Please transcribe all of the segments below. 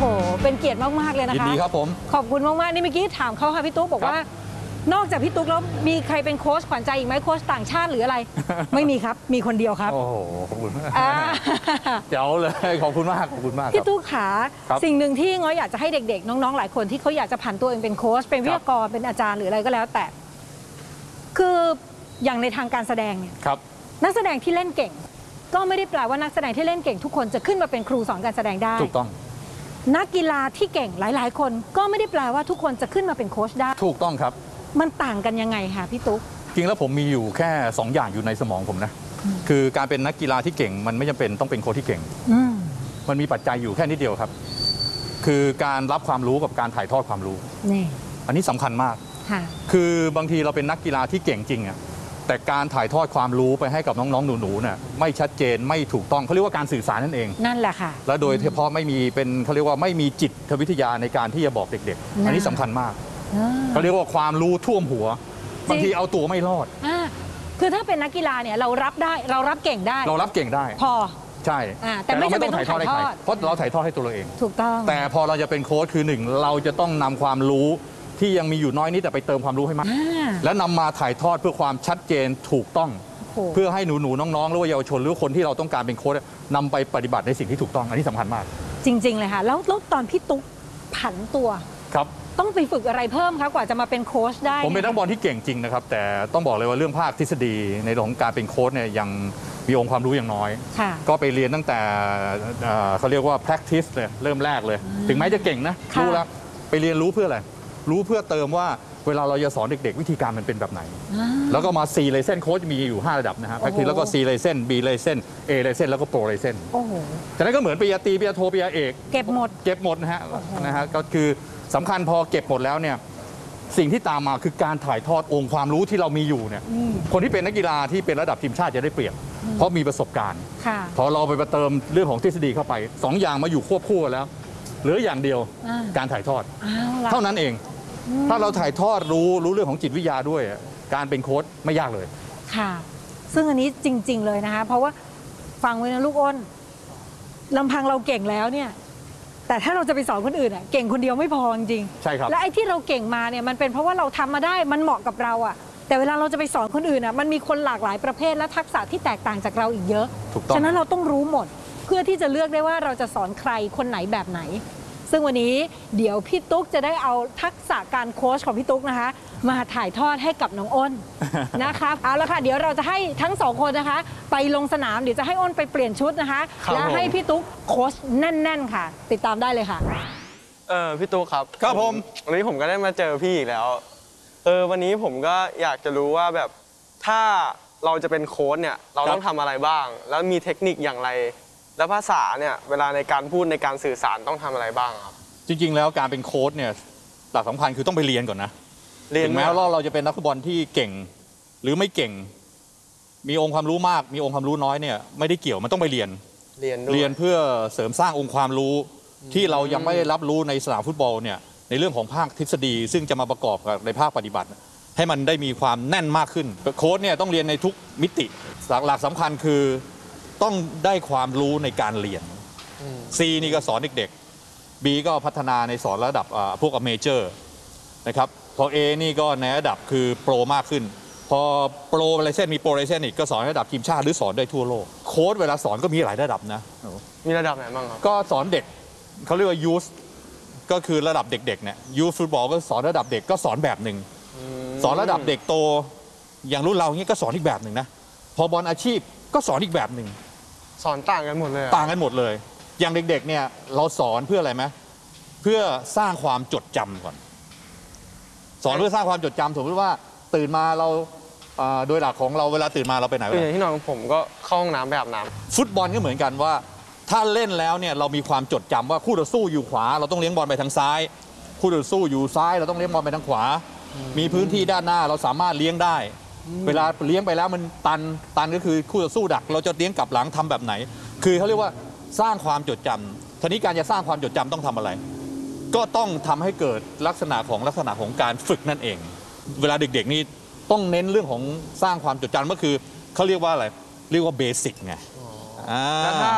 โหเป็นเกียรติมากๆเลยนะคะยินดีครับผมขอบคุณมากๆนี่เมื่อกี้ถามเขาค่ะพี่ตุ๊กบอกว่านอกจากพี่ตุ๊กแล้วมีใครเป็นโค้ชขวัญใจอีกไหมโค้ชต่างชาติหรืออะไร ไม่มีครับมีคนเดียวครับโอ้โหขอบคุณมากเจ๋วเลยขอบคุณมากขอบคุณมากพี่ตุ๊กขาสิ่งหนึ่งที่ง้อยอยากจะให้เด็กๆน้องๆหลายคนที่เขาอยากจะผันตัวเองเป็นโค้ชเป็นวิทยากรเป็นอาจารย์หรืออะไรก็แล้วแต่คืออย่างในทางการแสดงเนี่ยนักแสดงที่เล่นเก่งก็ไม่ได้แปลว่านักแสดงที่เล่นเก่งทุกคนจะขึ้นมาเป็นครูสอนการแสดงได้ถูกต้องนักกีฬาที่เก่งหลายๆคนก็ไม่ได้แปลว่าทุกคนจะขึ้นมาเป็นโค้ชได้ถูกต้องครับมันต่างกันยังไงคะพี่ตุ๊กจริงแล้วผมมีอยู่แค่2อย่างอยู่ในสมองผมนะคือการเป็นนักกีฬาที่เก่งมันไม่จำเป็นต้องเป็นโค้ชที่เก่งมันมีปัจจัยอยู่แค่นิดเดียวครับคือการรับความรู้กับการถ่ายทอดความรู้นี่อันนี้สำคัญมากคือบางทีเราเป็นนักกีฬาที่เก่งจริงอะแต่การถ่ายทอดความรู้ไปให้กับน้องๆหนูๆเนี่ยไม่ชัดเจนไม่ถูกต้องเขาเรียกว่าการสื่อสารนั่นเองนั่นแหละค่ะแล้วโดยเฉพาะไม่มีเป็นเขาเรียกว่าไม่มีจิตวิทยาในการที่จะบอกเด็กๆอันนี้สำคัญมากเขาเรียกว่าความรู้ท่วมหัวบางทีเอาตัวไม่รอดคือถ้าเป็นนักกีฬาเนี่ยเรารับได้เรารับเก่งได้เรารับเก่งได้พอใช่แต่เราไม่ต้องถ่ายทอดให้ใครเพราะเราถ่ายทอดให้ตัวเราเองถูกต้องแต่พอเราจะเป็นโค้ชคือ1เราจะต้องนำความรู้ที่ยังมีอยู่น้อยนิดแต่ไปเติมความรู้ให้มากและนำมาถ่ายทอดเพื่อความชัดเจนถูกต้องเพื่อให้หนูน้องๆหรือว่าเยาวชนหรือคนที่เราต้องการเป็นโค้ชนำไปปฏิบัติในสิ่งที่ถูกต้องอันนี้สำคัญมากจริงๆเลยค่ะแล้วตอนพี่ตุ๊กผันตัวครับต้องไปฝึกอะไรเพิ่มคะกว่าจะมาเป็นโค้ชได้ผมเป็นนักบอลที่เก่งจริงนะครับแต่ต้องบอกเลยว่าเรื่องภาคทฤษฎีในเรื่องของการเป็นโค้ชเนี่ยยังมีองค์ความรู้อย่างน้อยก็ไปเรียนตั้งแต่เขาเรียกว่า practice เลยเริ่มแรกเลยถึงแม้จะเก่งนะรู้แล้วไปเรียนรู้เพื่ออะไรรู้เพื่อเติมว่าเวลาเราจะสอนเด็กๆวิธีการมันเป็นแบบไหนแล้วก็มา C lesson โค้ชมีอยู่5ระดับนะฮะ practice แล้วก็ C lesson B lesson A lesson แล้วก็ Pro lesson จากนั้นก็เหมือนปริญญาตรีปริญญาโทปริญญาเอกเก็บหมดนะฮะก็คือสำคัญพอเก็บหมดแล้วเนี่ยสิ่งที่ตามมาคือการถ่ายทอดองค์ความรู้ที่เรามีอยู่เนี่ยคนที่เป็นนักกีฬาที่เป็นระดับทีมชาติจะได้เปรียบเพราะมีประสบการณ์พอเราไปเติมเรื่องของทฤษฎีเข้าไป2อย่างมาอยู่ควบคู่กันแล้วเหลืออย่างเดียวการถ่ายทอดเท่านั้นเองถ้าเราถ่ายทอดรู้เรื่องของจิตวิทยาด้วยการเป็นโค้ชไม่ยากเลยค่ะซึ่งอันนี้จริงๆเลยนะคะเพราะว่าฟังไว้นะลูกอ้นลำพังเราเก่งแล้วเนี่ยแต่ถ้าเราจะไปสอนคนอื่นเก่งคนเดียวไม่พอจริงใช่ครับและไอ้ที่เราเก่งมาเนี่ยมันเป็นเพราะว่าเราทำมาได้มันเหมาะกับเราแต่เวลาเราจะไปสอนคนอื่นมันมีคนหลากหลายประเภทและทักษะที่แตกต่างจากเราอีกเยอะฉะนั้นเราต้องรู้หมดเพื่อที่จะเลือกได้ว่าเราจะสอนใครคนไหนแบบไหนซึ่งวันนี้เดี๋ยวพี่ตุ๊กจะได้เอาทักษะการโค้ชของพี่ตุ๊กนะคะมาถ่ายทอดให้กับน้องอ้นนะคะเอาละค่ะเดี๋ยวเราจะให้ทั้ง2คนนะคะไปลงสนามเดี๋ยวจะให้อ้นไปเปลี่ยนชุดนะคะแล้วให้พี่ตุ๊กโค้ชแน่นๆค่ะติดตามได้เลยค่ะพี่ตุ๊กครับครับผมวันนี้ผมก็ได้มาเจอพี่อีกแล้ววันนี้ผมก็อยากจะรู้ว่าแบบถ้าเราจะเป็นโค้ชเนี่ยเราต้องทำอะไรบ้างแล้วมีเทคนิคอย่างไรแล้วภาษาเนี่ยเวลาในการพูดในการสื่อสารต้องทำอะไรบ้างครับจริงๆแล้วการเป็นโค้ชเนี่ยหลักสำคัญคือต้องไปเรียนก่อนนะถึงแม้ว่าเราจะเป็นนักฟุตบอลที่เก่งหรือไม่เก่งมีองค์ความรู้มากมีองค์ความรู้น้อยเนี่ยไม่ได้เกี่ยวมันต้องไปเรียนเพื่อเสริมสร้างองค์ความรู้ที่เรายังไม่ได้รับรู้ในสนามฟุตบอลเนี่ยในเรื่องของภาคทฤษฎีซึ่งจะมาประกอบกับในภาคปฏิบัติให้มันได้มีความแน่นมากขึ้นโค้ชเนี่ยต้องเรียนในทุกมิติหลักสำคัญคือต้องได้ความรู้ในการเรียน C นี่ก็สอนเด็กๆ B ก็พัฒนาในสอนระดับพวกเมเจอร์นะครับพอ A นี่ก็ในระดับคือโปรมากขึ้นพอโปรอะไรเช่นมีโปรอะไรเช่นอีกก็สอนระดับทีมชาติหรือสอนได้ทั่วโลกโค้ชเวลาสอนก็มีหลายระดับนะมีระดับไหนบ้างครับก็สอนเด็กเขาเรียกว่ายูสก็คือระดับเด็กๆเนี่ยยูสฟุตบอลก็สอนระดับเด็กก็สอนแบบหนึ่งสอนระดับเด็กโตอย่างรุ่นเราเงี้ยก็สอนอีกแบบหนึ่งนะพอบอลอาชีพก็สอนอีกแบบหนึ่งสอนต่างกันหมดเลยต่างกันหมดเลยอย่างเด็กๆเนี่ยเราสอนเพื่ออะไรไหมเพื่อสร้างความจดจำก่อนสอนเพื่อสร้างความจดจำสมมติว่าตื่นมาเราโดยหลักของเราเวลาตื่นมาเราไปไหนอย่างที่นอนของผมก็เข้าห้องน้ำไปอาบน้ำฟุตบอลก็เหมือนกันว่าถ้าเล่นแล้วเนี่ยเรามีความจดจำว่าคู่ต่อสู้อยู่ขวาเราต้องเลี้ยงบอลไปทางซ้ายคู่ต่อสู้อยู่ซ้ายเราต้องเลี้ยงบอลไปทางขวามีพื้นที่ด้านหน้าเราสามารถเลี้ยงได้เวลาเลี้ยงไปแล้วมันตันก็คือคู่ต่อสู้ดักเราจะเลี้ยงกลับหลังทำแบบไหนคือเขาเรียกว่าสร้างความจดจำทีนี้การจะสร้างความจดจำต้องทำอะไรก็ต้องทำให้เกิดลักษณะของการฝึกนั่นเองเวลาเด็กๆนี่ต้องเน้นเรื่องของสร้างความจดจำก็คือเขาเรียกว่าอะไรเรียกว่าเบสิกไงแล้วถ้า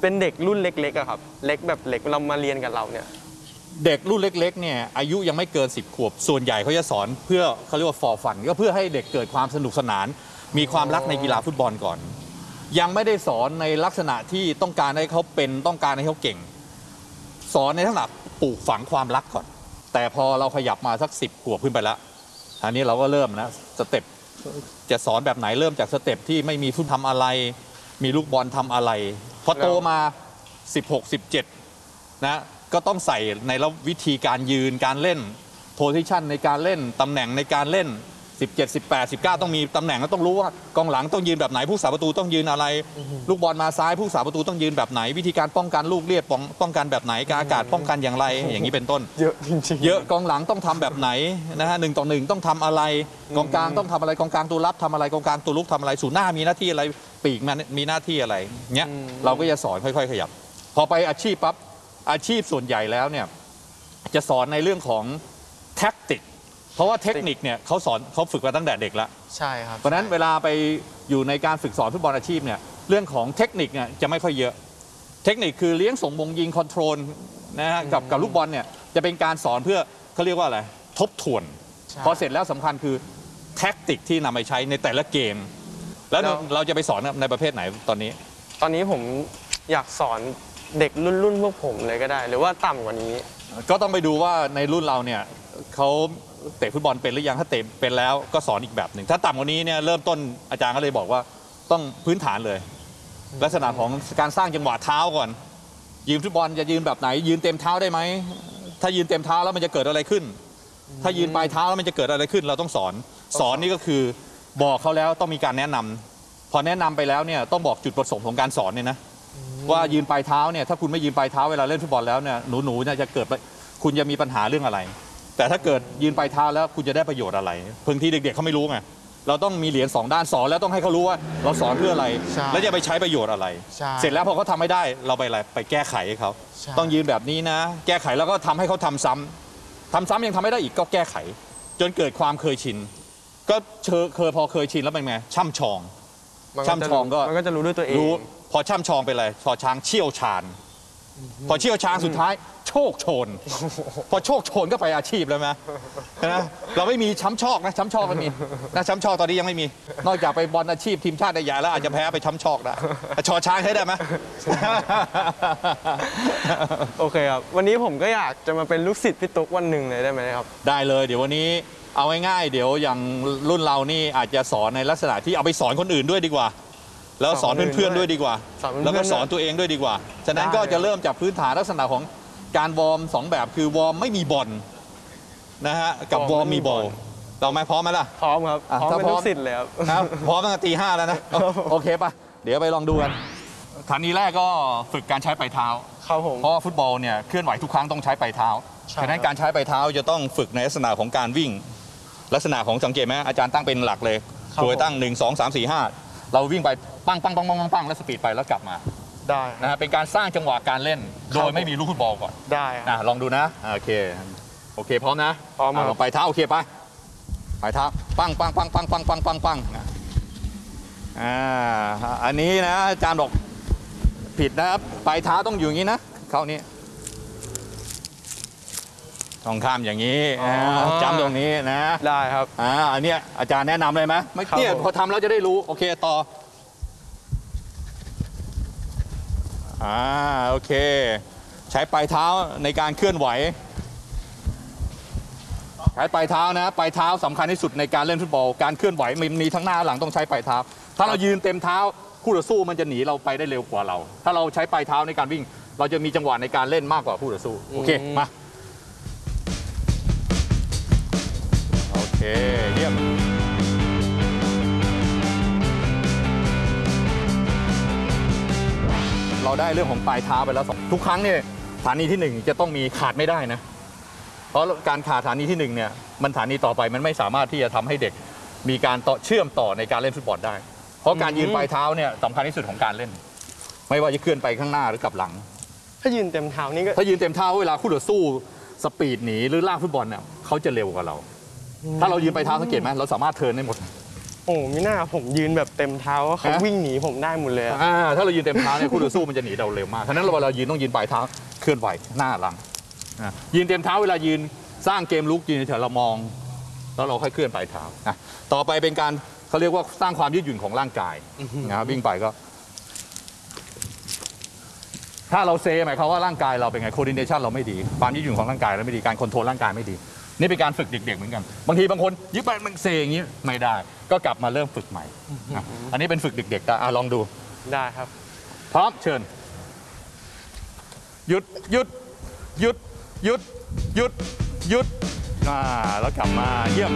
เป็นเด็กรุ่นเล็กๆอะครับเล็กแบบเล็กเรามาเรียนกับเราเนี่ยเด็กรุ่นเล็กๆเนี่ยอายุยังไม่เกิน10 ขวบส่วนใหญ่เขาจะสอนเพื่อเขาเรียกว่า for fun ก็เพื่อให้เด็กเกิดความสนุกสนาน มีความรักในกีฬาฟุตบอลก่อน ยังไม่ได้สอนในลักษณะที่ต้องการให้เขาเป็นต้องการให้เขาเก่ง สอนในลักษณะปลูกฝังความรักก่อน แต่พอเราขยับมาสัก10 ขวบขึ้นไปแล้วอันนี้เราก็เริ่มนะสเต็ปจะสอนแบบไหนเริ่มจากสเต็ปที่ไม่มีฟุตทำอะไร มีลูกบอลทำอะไรพอโตมา16 17นะก็ต้องใส่ในวิธีการยืนการเล่นโพซิชันในการเล่นตำแหน่งในการเล่น17 18 19ต้องมีตำแหน่งแล้วต้องรู้ว่ากองหลังต้องยืนแบบไหนผู้สาประตูต้องยืนอะไร ลูกบอลมาซ้ายผู้สาประตูต้องยืนแบบไหน วิธีการป้องกันลูกเลียดป้องกันแบบไหนการอากาศป้องกันอย่างไรอย่างนี้เป็นต้นเยอะจริงๆเยอะกองหลังต้องทำแบบไหนนะฮะ1 ต่อ 1ต้องทำอะไรกองกลางต้องทำอะไรกองกลางตัวรับทำอะไรกองกลางตัวลุกทำอะไรศูนย์หน้ามีหน้าที่อะไรปีกมีหน้าที่อะไรเงี้ยเราก็จะสอนค่อยๆขยับพอไปอาชีพปั๊บอาชีพส่วนใหญ่แล้วเนี่ยจะสอนในเรื่องของแท็กติกเพราะว่าเทคนิคเนี่ยเขาฝึกมาตั้งแต่เด็กแล้วใช่ครับเพราะนั้นเวลาไปอยู่ในการฝึกสอนฟุตบอลอาชีพเนี่ยเรื่องของเทคนิคเนี่ยจะไม่ค่อยเยอะเทคนิคคือเลี้ยงส่งมงยิงคอนโทรลนะฮะกับลูกบอลเนี่ยจะเป็นการสอนเพื่อเขาเรียกว่าอะไรทบทวนพอเสร็จแล้วสำคัญคือแท็กติกที่นำไปใช้ในแต่ละเกมแล้วเราจะไปสอนในประเภทไหนตอนนี้ผมอยากสอนเด็กรุ่นพวกผมเลยก็ได้หรือว่าต่ำกว่านี้ก็ต้องไปดูว่าในรุ่นเราเนี่ยเขาเตะฟุตบอลเป็นหรือยังถ้าเตะเป็นแล้วก็สอนอีกแบบหนึ่งถ้าต่ำกว่านี้เนี่ยเริ่มต้นอาจารย์ก็เลยบอกว่าต้องพื้นฐานเลยลักษณะของการสร้างจังหวะเท้าก่อนยืนฟุตบอลจะยืนแบบไหนยืนเต็มเท้าได้ไหมถ้ายืนเต็มเท้าแล้วมันจะเกิดอะไรขึ้นถ้ายืนปลายเท้าแล้วมันจะเกิดอะไรขึ้นเราต้องสอนนี่ก็คือบอกเขาแล้วต้องมีการแนะนำพอแนะนำไปแล้วเนี่ยต้องบอกจุดประสงค์ของการสอนเนี่ยนะว่ายืนปลายเท้าเนี่ยถ้าคุณไม่ยืนปลายเท้าเวลาเล่นฟุตบอลแล้วเนี่ยหนูเนี่ยจะเกิดคุณจะมีปัญหาเรื่องอะไรแต่ถ้าเกิดยืนปลายเท้าแล้วคุณจะได้ประโยชน์อะไรบางทีเด็กๆเขาไม่รู้ไงเราต้องมีเหรียญ2 ด้านสอนแล้วต้องให้เขารู้ว่าเราสอนเพื่ออะไรแล้วจะไปใช้ประโยชน์อะไรเสร็จแล้วพอเขาทำไม่ได้เราไปแก้ไขให้เขาต้องยืนแบบนี้นะแก้ไขแล้วก็ทำให้เขาทำซ้ำยังทำไม่ได้อีกก็แก้ไขจนเกิดความเคยชินก็พอเคยชินแล้วเป็นไงช่ำชองก็มันก็จะรู้ด้วยตัวเองรู้พอช่ำชองไปเลยพอช้างเชี่ยวชาญพอเชี่ยวชาญสุดท้ายโชคโชนพอโชคโชนก็ไปอาชีพแล้วไหมนะเราไม่มีช้ำชอกนะช้ำชอกก็มีนะช้ำชอกตอนนี้ยังไม่มีนอกจากไปบอลอาชีพทีมชาติได้ใหญ่แล้วอาจจะแพ้ไปช้ำชอกได้ชอช้างใช้ได้ไหมโอเคครับวันนี้ผมก็อยากจะมาเป็นลูกศิษย์พี่ตุ๊กวันหนึ่งเลยได้ไหมครับได้เลยเดี๋ยววันนี้เอาง่ายๆเดี๋ยวอย่างรุ่นเรานี่อาจจะสอนในลักษณะที่เอาไปสอนคนอื่นด้วยดีกว่าแล้วสอนเพื่อนๆด้วยดีกว่าแล้วก็สอนตัวเองด้วยดีกว่าฉะนั้นก็จะเริ่มจากพื้นฐานลักษณะของการวอร์ม2 แบบคือวอร์มไม่มีบอลนะฮะกับวอร์มมีบอลเราไหมพร้อมไหมล่ะพร้อมครับพร้อมเป็นลูกศิษย์เลยครับพร้อมตั้งแต่ตี 5แล้วนะโอเคป่ะเดี๋ยวไปลองดูกันฐานีแรกก็ฝึกการใช้ปลายเท้าครับผมเพราะฟุตบอลเนี่ยเคลื่อนไหวทุกครั้งต้องใช้ปลายเท้าฉะนั้นการใช้ปลายเท้าจะต้องฝึกในลักษณะของการวิ่งลักษณะของสังเกตไหมอาจารย์ตั้งเป็นหลักเลยโดยตั้ง1 2 3 4 5เราวิ่งไปปังแล้วสปีดไปแล้วกลับมาได้นะฮะเป็นการสร้างจังหวะการเล่นโดยไม่มีลูกฟุตบอลก่อนได้ลองดูนะโอเคพร้อมนะพร้อมลงไปเท้าโอเคไปไปเท้าปังอันนี้นะอาจารย์บอกผิดนะครับปลายเท้าต้องอยู่อย่างนี้นะเข้านี้ต้องข้ามอย่างนี้จำตรงนี้นะได้ครับอันนี้อาจารย์แนะนำเลยไหมไม่เนี่ยพอทำแล้วจะได้รู้โอเคต่อโอเคใช้ปลายเท้าในการเคลื่อนไหวใช้ปลายเท้านะปลายเท้าสำคัญที่สุดในการเล่นฟุตบอลการเคลื่อนไหวมีทั้งหน้าหลังต้องใช้ปลายเท้าถ้าเรายืนเต็มเท้าคู่ต่อสู้มันจะหนีเราไปได้เร็วกว่าเราถ้าเราใช้ปลายเท้าในการวิ่งเราจะมีจังหวะในการเล่นมากกว่าคู่ต่อสู้โอเคมาโอเคเยี่ยมเราได้เรื่องของปลายเท้าไปแล้วทุกครั้งเนี่ยฐานีที่1จะต้องมีขาดไม่ได้นะเพราะการขาดฐานีที่1เนี่ยมันฐานีต่อไปมันไม่สามารถที่จะทำให้เด็กมีการเชื่อมต่อในการเล่นฟุตบอลได้เพราะการยืนปลายเท้าเนี่ยสำคัญที่สุดของการเล่นไม่ว่าจะเคลื่อนไปข้างหน้าหรือกลับหลังถ้ายืนเต็มเท้านี่ก็ถ้ายืนเต็มเท้าเวลาคู่ต่อสู้สปีดหนีหรือลากฟุตบอลเนี่ยเขาจะเร็วกว่าเราถ้าเรายืนปลายเท้าสังเกตไหมเราสามารถเทิร์นได้หมดโอ้มิน่าผมยืนแบบเต็มเท้าเขาวิ่งหนีผมได้หมดเลยอะถ้าเรายืนเต็มเท้าเนี่ยคู่ต่อสู้มันจะหนีเราเร็วมากฉะนั้นเวลายืนต้องยืนปลายเท้าเคลื่อนไหวหน้าหลังยืนเต็มเท้าเวลายืนสร้างเกมลุกยืนเฉยๆเรามองแล้วเราค่อยเคลื่อนปลายเท้าต่อไปเป็นการเขาเรียกว่าสร้างความยืดหยุ่นของร่างกายนะวิ่งไปก็ถ้าเราเซหมายความว่าร่างกายเราเป็นไงโคดิเนชันเราไม่ดีความยืดหยุ่นของร่างกายเราไม่ดีการคอนโทรลร่างกายไม่ดีนี่เป็นการฝึกเด็กๆเหมือนกันบางทีบางคนยึดไปมันเซอย่างนี้ไม่ได้ก็กลับมาเริ่มฝึกใหม่อันนี้เป็นฝึกเด็กๆลองดูได้ครับพร้อมเชิญหยุดหยุดหยุดหยุดหยุดหยุดแล้วกลับมาเยี่ยม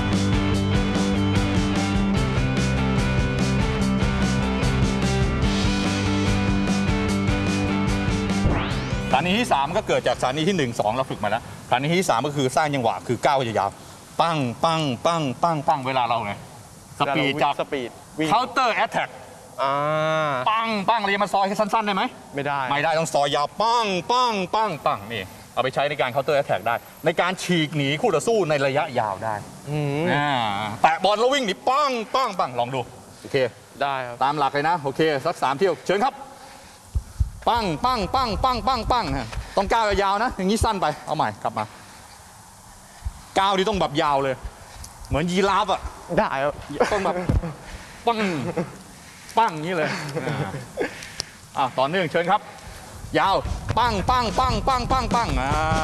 สถานีที่3ก็เกิดจากสถานีที่1 2เราฝึกมาแล้วสถานีที่3ก็คือสร้างจังหวะคือก้าวยาวๆปั้งปั้งปั้งปั้งปั้งเวลาเราไงสปีดจากสปีดวิ่ง counter attack ปั้งปั้งเราจะมาซอยให้สั้นๆได้ไหมไม่ได้ต้องซอยยาวปั้งปั้งปั้งปั้งนี่เอาไปใช้ในการ counter attack ได้ในการฉีกหนีคู่ต่อสู้ในระยะยาวได้แตะบอลแล้ววิ่งหนีปั้งปั้งปั้งลองดูโอเคได้ครับตามหลักเลยนะโอเคสัก3 เที่ยวเชิญครับปั้งปั้งปั้งปั้งปั้งปั้งต้องก้าวยาวนะอย่างนี้สั้นไปเอาใหม่กลับมาก้าวนี่ต้องแบบยาวเลยเหมือนยีราฟอ่ะได้ครับต้องแบบปั้งปั้งอย่างนี้เลยต่อเนื่องเชิญครับยาวปั้งปั้งปั้งปั้งปั้งปั้ง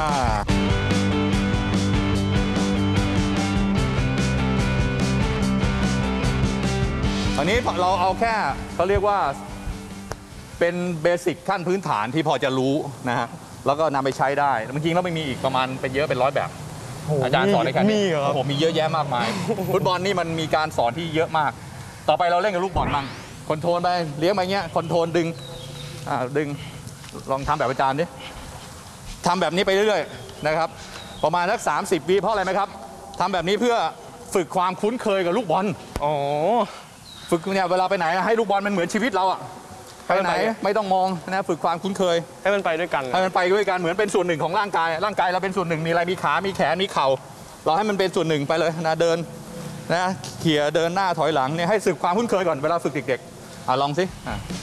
อันนี้เราเอาแค่เขาเรียกว่าเป็นเบสิกขั้นพื้นฐานที่พอจะรู้นะฮะแล้วก็นำไปใช้ได้จริงๆแล้วไม่มีอีกประมาณเป็นเยอะเป็น100 แบบอาจารย์สอนได้แค่นี้ผมมีเยอะแยะมากมายฟุตบอลนี่มันมีการสอนที่เยอะมากต่อไปเราเล่นกับลูกบอลมั่งคอนโทรลไปเลี้ยงไปเงี้ยคอนโทรลดึงดึงลองทำแบบอาจารย์ดิทำแบบนี้ไปเรื่อยๆนะครับประมาณสัก30 วิเพราะอะไรไหมครับทำแบบนี้เพื่อฝึกความคุ้นเคยกับลูกบอลฝึกเนี่ยเวลาไปไหนให้ลูกบอลมันเหมือนชีวิตเราอะไปไหนไม่ต้องมองนะฝึกความคุ้นเคยให้มันไปด้วยกันให้มันไปด้วยกันเหมือนเป็นส่วนหนึ่งของร่างกายเราเป็นส่วนหนึ่งมีอะไรมีขา มีแขนมีเข่าเราให้มันเป็นส่วนหนึ่งไปเลยนะเดินนะเขี่ยเดินหน้าถอยหลังเนี่ยให้ฝึกความคุ้นเคยก่อนเวลาฝึกเด็กๆลองสิ